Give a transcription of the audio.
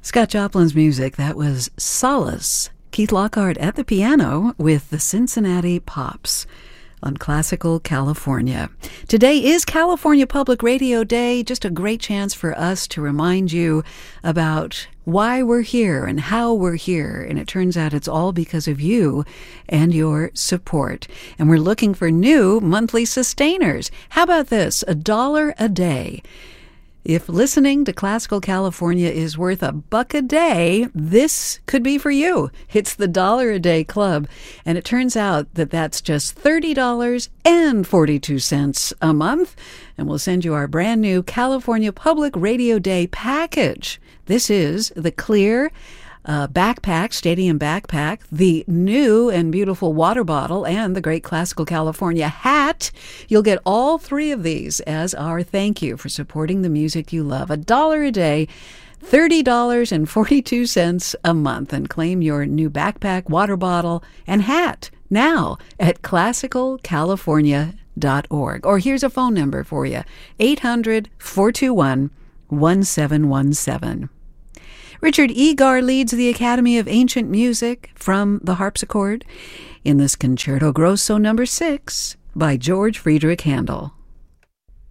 Scott Joplin's music, that was Solace. Keith Lockhart at the piano with the Cincinnati Pops on Classical California. Today is California Public Radio Day, just a great chance for us to remind you about why we're here and how we're here. And it turns out it's all because of you and your support. And we're looking for new monthly sustainers. How about this? $1 a day. If listening to Classical California is worth $1 a day, this could be for you. It's the $1 a Day Club, and it turns out that that's just $30.42 a month, and we'll send you our brand new California Public Radio Day package. This is the clear backpack, stadium backpack, the new and beautiful water bottle, and the great Classical California hat. You'll get all three of these as our thank you for supporting the music you love. $1 a day, $30.42 a month, and claim your new backpack, water bottle, and hat now at classicalcalifornia.org. Or here's a phone number for you, 800-421-1717. Richard Egar leads the Academy of Ancient Music from the harpsichord in this Concerto Grosso No. 6 by George Friedrich Handel.